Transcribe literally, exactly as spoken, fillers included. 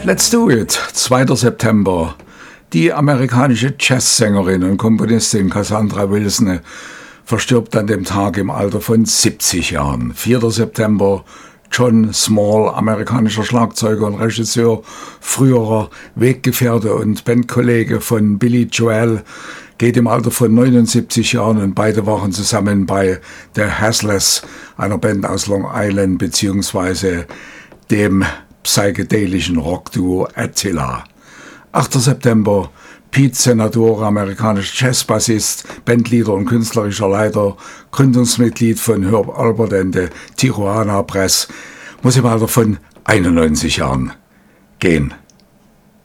Let's do it, zweiter September. Die amerikanische Jazzsängerin und Komponistin Cassandra Wilson verstirbt an dem Tag im Alter von siebzig Jahren. vierter September, John Small, amerikanischer Schlagzeuger und Regisseur, früherer Weggefährte und Bandkollege von Billy Joel, geht im Alter von neunundsiebzig Jahren und beide waren zusammen bei The Hasless, einer Band aus Long Island, beziehungsweise dem psychedelischen Rockduo Attila. achter September, Pete Senatore, amerikanischer Jazzbassist, Bandleader und künstlerischer Leiter, Gründungsmitglied von Herb Alpert and the Tijuana Press, muss im Alter von einundneunzig Jahren gehen.